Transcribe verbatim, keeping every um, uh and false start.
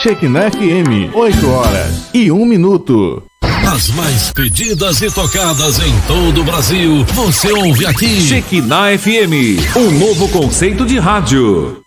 Shekinah F M, oito horas e um minuto. As mais pedidas e tocadas em todo o Brasil, você ouve aqui. Shekinah F M, um novo conceito de rádio.